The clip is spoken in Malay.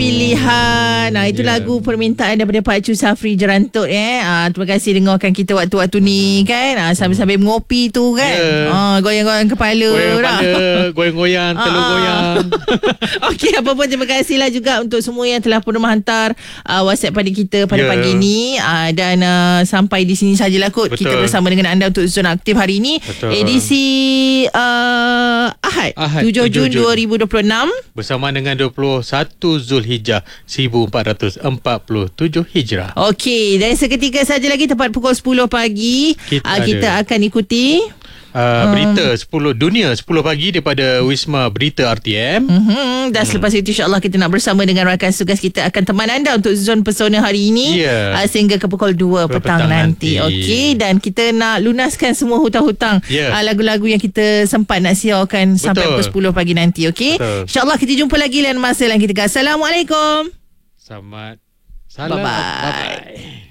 pilihan. Itu lagu permintaan daripada Pak Cu Safri Jerantut. Terima kasih dengarkan kita waktu-waktu ni kan. Sambil-sambil mengopi tu kan. Goyang-goyang kepala. Goyang-goyang, telur goyang. Okey, apa pun terima kasihlah juga untuk semua yang telah pun menghantar WhatsApp pada kita pada pagi ni. Dan sampai di sini sajalah kot. Kita bersama dengan anda untuk Zona Aktif hari ini. Edisi Ahad 7 Jun 2026 bersama dengan 21 Zulhijjah 1447 Hijrah. Okey, dan seketika saja lagi tepat pukul 10 pagi kita akan ikuti berita 10 dunia 10 pagi daripada Wisma Berita RTM. Dan selepas itu insya-Allah kita nak bersama dengan rakan tugas kita akan teman anda untuk Zon Pesona hari ini sehingga ke pukul 2 petang nanti. Okey, dan kita nak lunaskan semua hutang-hutang lagu-lagu yang kita sempat nak siarkan sampai pukul 10 pagi nanti. Okey, insya-Allah kita jumpa lagi lain masa lain kita. Assalamualaikum. Selamat Bye-bye.